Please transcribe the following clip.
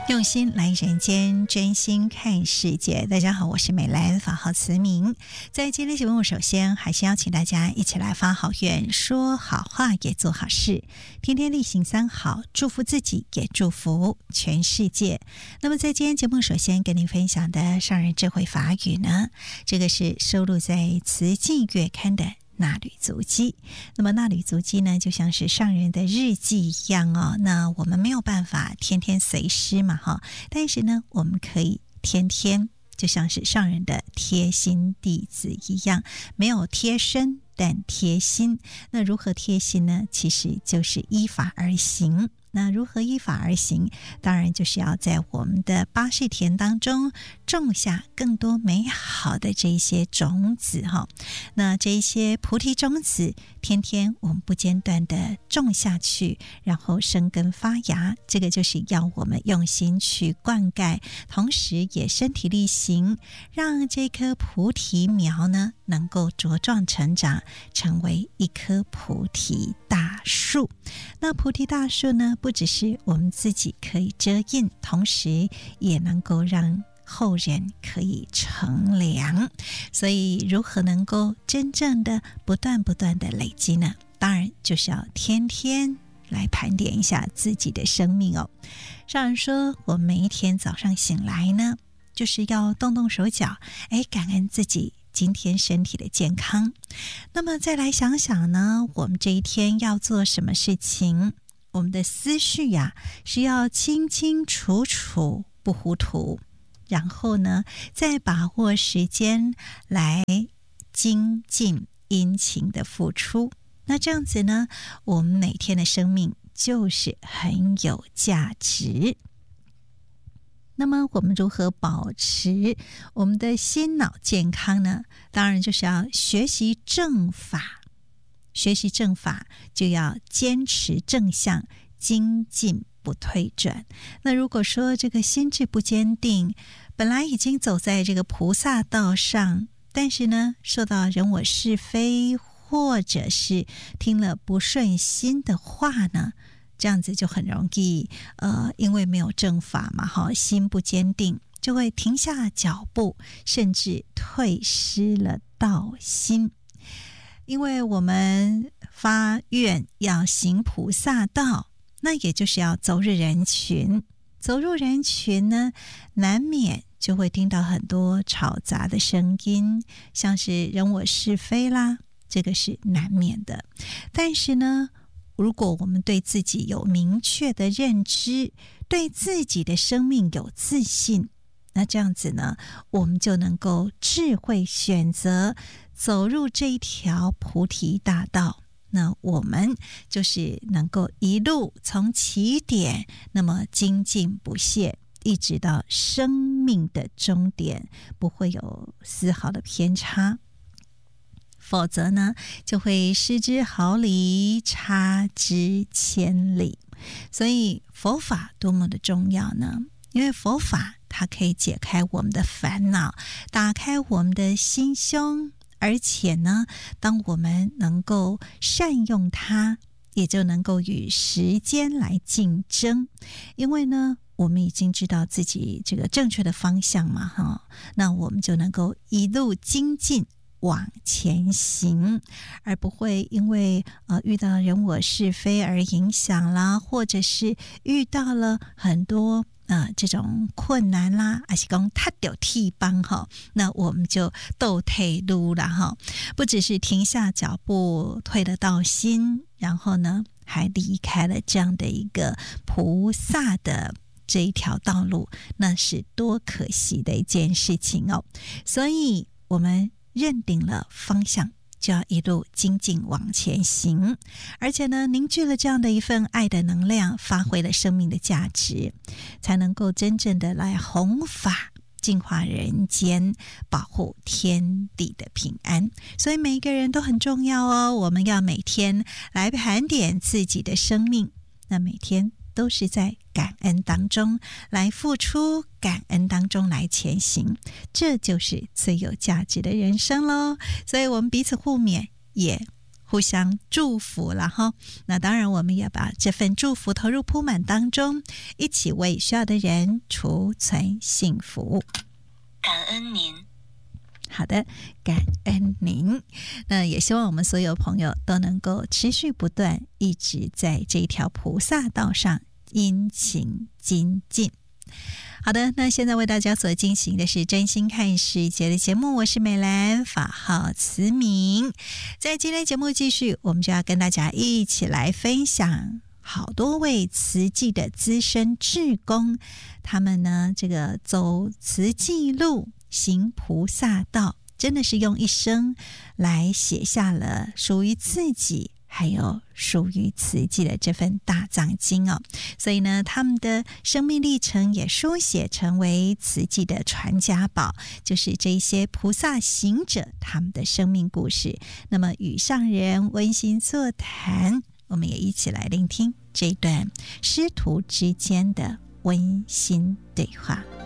用心来人间，真心看世界。大家好，我是美兰，法号慈明。在今天节目，首先还是邀请大家一起来发好愿，说好话，也做好事，天天例行三好，祝福自己，也祝福全世界。那么在今天节目，首先跟您分享的上人智慧法语呢，这个是收录在慈济月刊的纳履足迹。那么纳履足迹呢，就像是上人的日记一样哦。那我们没有办法天天随诗嘛哈，但是呢，我们可以天天就像是上人的贴心弟子一样，没有贴身但贴心。那如何贴心呢？其实就是依法而行。那如何依法而行？当然就是要在我们的八识田当中种下更多美好的这些种子哈。那这些菩提种子，天天我们不间断的种下去，然后生根发芽，这个就是要我们用心去灌溉，同时也身体力行，让这棵菩提苗呢能够茁壮成长，成为一棵菩提大树。那菩提大树呢，不只是我们自己可以遮荫，同时也能够让后人可以乘凉。所以如何能够真正的不断的累积呢？当然就是要天天来盘点一下自己的生命哦。上人说，我每一天早上醒来呢，就是要动动手脚，感恩自己今天身体的健康。那么再来想想呢，我们这一天要做什么事情？我们的思绪呀，是要清清楚楚，不糊涂。然后呢，再把握时间来精进殷勤的付出。那这样子呢，我们每天的生命就是很有价值。那么我们如何保持我们的心脑健康呢？当然就是要学习正法。学习正法就要坚持正向，精进不退转。那如果说这个心智不坚定，本来已经走在这个菩萨道上，但是呢，受到人我是非，或者是听了不顺心的话呢，这样子就很容易因为没有正法嘛，心不坚定，就会停下脚步，甚至退失了道心。因为我们发愿要行菩萨道，那也就是要走入人群。走入人群呢，难免就会听到很多吵杂的声音，像是人我是非啦，这个是难免的。但是呢，如果我们对自己有明确的认知，对自己的生命有自信，那这样子呢，我们就能够智慧选择走入这一条菩提大道。那我们就是能够一路从起点，那么精进不懈，一直到生命的终点，不会有丝毫的偏差。否则呢，就会失之毫厘，差之千里。所以佛法多么的重要呢？因为佛法它可以解开我们的烦恼，打开我们的心胸，而且呢，当我们能够善用它，也就能够与时间来竞争。因为呢，我们已经知道自己这个正确的方向嘛，那我们就能够一路精进往前行，而不会因为遇到人我是非而影响啦，或者是遇到了很多这种困难啦，还是讲他有替帮哈，那我们就斗退路了哈。不只是停下脚步，退了道心，然后呢，还离开了这样的一个菩萨的这一条道路，那是多可惜的一件事情哦。所以我们认定了方向，就要一路精进往前行，而且呢，凝聚了这样的一份爱的能量，发挥了生命的价值，才能够真正的来弘法，净化人间，保护天地的平安。所以每一个人都很重要哦，我们要每天来盘点自己的生命，那每天都是在感恩当中来付出，感恩当中来前行，这就是最有价值的人生咯。所以我们彼此互勉，也互相祝福了哈。那当然我们也把这份祝福投入铺满当中，一起为需要的人储存幸福。 感恩您。 好的，感恩您。那也希望我们所有朋友都能够持续不断，一直在这条菩萨道上殷勤精进。好的，那现在为大家所进行的是真心看世界的节目，我是美兰，法号慈明。在今天节目继续，我们就要跟大家一起来分享好多位慈济的资深志工，他们呢这个走慈济路行菩萨道，真的是用一生来写下了属于自己还有属于慈济的这份大藏经哦。所以呢，他们的生命历程也书写成为慈济的传家宝，就是这些菩萨行者他们的生命故事。那么与上人温馨座谈，我们也一起来聆听这段师徒之间的温馨对话。